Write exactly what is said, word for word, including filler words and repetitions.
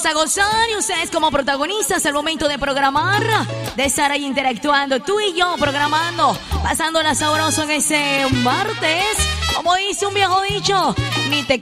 vamos a gozar y ustedes como protagonistas al momento de programar, de estar ahí interactuando, tú y yo programando, pasándola sabroso en ese martes. Como dice un viejo dicho, ni te